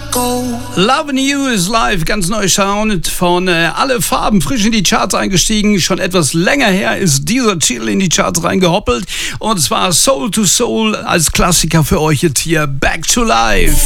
Loving You is Live, ganz neu Sound von Alle Farben, frisch in die Charts eingestiegen. Schon etwas länger her ist dieser Titel in die Charts reingehoppelt. Und zwar Soul to Soul als Klassiker für euch jetzt hier. Back to Life.